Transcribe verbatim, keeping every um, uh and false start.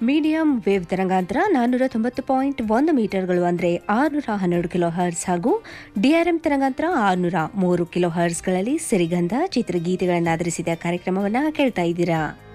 Medium wave ತರಂಗಾಂತರ ನಾನ್ನೂರ ತೊಂಬತ್ತು ಪಾಯಿಂಟ್ ಒಂದು ಮೀಟರ್ಗಳು ಅಂದರೆ ಆರುನೂರ ಹನ್ನೆರಡು ಕಿಲೋ ಹರ್ಸ್ ಹಾಗೂ ಡಿಆರ್ಎಂ ತರಂಗಾಂತರ ಆರುನೂರ ಮೂರು ಕಿಲೋ ಹರ್ಸ್ಗಳಲ್ಲಿ ಸಿರಿಗಂಧ ಚಿತ್ರಗೀತೆಗಳನ್ನು ಆಧರಿಸಿದ ಕಾರ್ಯಕ್ರಮವನ್ನು ಕೇಳ್ತಾ ಇದ್ದೀರಾ.